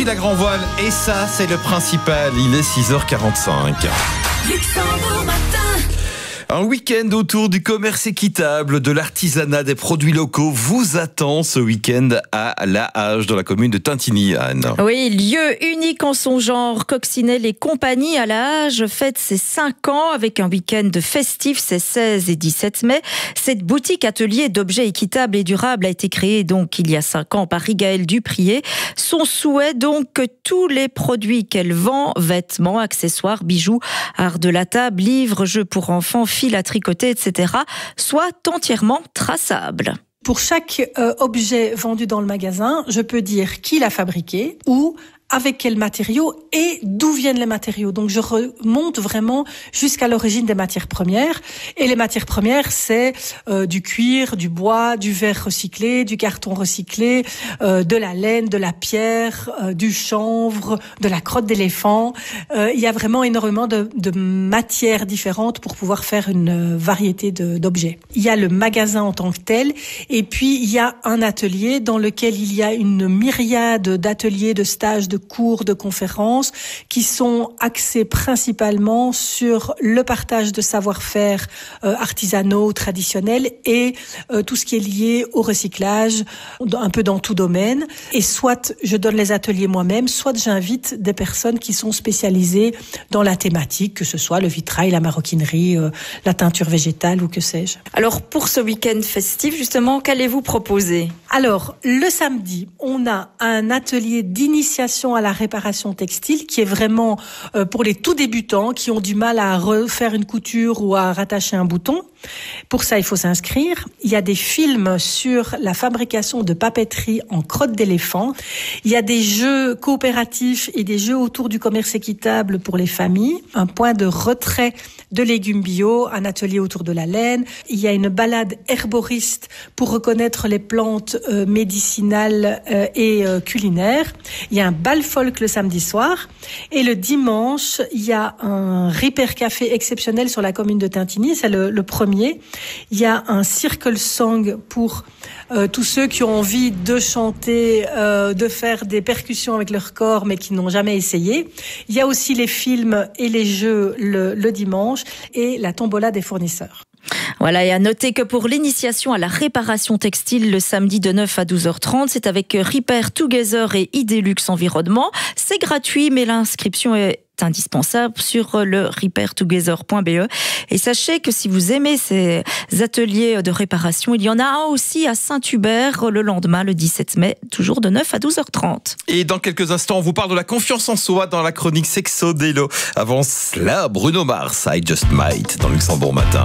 la grand voile et ça c'est le principal, il est 6h45. Luxembourg matin. Un week-end autour du commerce équitable, de l'artisanat, des produits locaux vous attend ce week-end à La Hache, dans la commune de Tintigny, Anne. Oui, lieu unique en son genre, Coccinelle et compagnie à La Hache fête ses 5 ans avec un week-end festif, c'est 16 et 17 mai. Cette boutique atelier d'objets équitables et durables a été créée donc il y a 5 ans par Rigaëlle Duprier. Son souhait donc que tous les produits qu'elle vend, vêtements, accessoires, bijoux, art de la table, livres, jeux pour enfants, fil à tricoter, etc., soit entièrement traçable. Pour chaque objet vendu dans le magasin, je peux dire qui l'a fabriqué, où, avec quels matériaux et d'où viennent les matériaux. Donc je remonte vraiment jusqu'à l'origine des matières premières. Et les matières premières, c'est du cuir, du bois, du verre recyclé, du carton recyclé, de la laine, de la pierre, du chanvre, de la crotte d'éléphant. Il y a vraiment énormément de matières différentes pour pouvoir faire une variété d'objets. Il y a le magasin en tant que tel, et puis il y a un atelier dans lequel il y a une myriade d'ateliers, de stages, de cours, de conférences qui sont axés principalement sur le partage de savoir-faire artisanaux, traditionnels et tout ce qui est lié au recyclage, un peu dans tout domaine. Et soit je donne les ateliers moi-même, soit j'invite des personnes qui sont spécialisées dans la thématique, que ce soit le vitrail, la maroquinerie, la teinture végétale ou que sais-je. Alors pour ce week-end festif, justement, qu'allez-vous proposer ? Alors, le samedi, on a un atelier d'initiation à la réparation textile qui est vraiment pour les tout débutants qui ont du mal à refaire une couture ou à rattacher un bouton. Pour ça, il faut s'inscrire. Il y a des films sur la fabrication de papeterie en crotte d'éléphant. Il y a des jeux coopératifs et des jeux autour du commerce équitable pour les familles. Un point de retrait de légumes bio, un atelier autour de la laine. Il y a une balade herboriste pour reconnaître les plantes médicinales et culinaires. Il y a un bal folk le samedi soir. Et le dimanche, il y a un Ripper Café exceptionnel sur la commune de Tintigny. C'est le premier. Il y a un circle song pour tous ceux qui ont envie de chanter, de faire des percussions avec leur corps, mais qui n'ont jamais essayé. Il y a aussi les films et les jeux le dimanche et la tombola des fournisseurs. Voilà, et à noter que pour l'initiation à la réparation textile, le samedi de 9 à 12h30, c'est avec Ripper Together et Idelux Environnement. C'est gratuit, mais l'inscription est indispensable sur le rippertogether.be. Et sachez que si vous aimez ces ateliers de réparation, il y en a un aussi à Saint-Hubert le lendemain, le 17 mai, toujours de 9 à 12h30. Et dans quelques instants, on vous parle de la confiance en soi dans la chronique Sexo d'Elo. Avant cela, Bruno Mars, I Just Might, dans Luxembourg matin.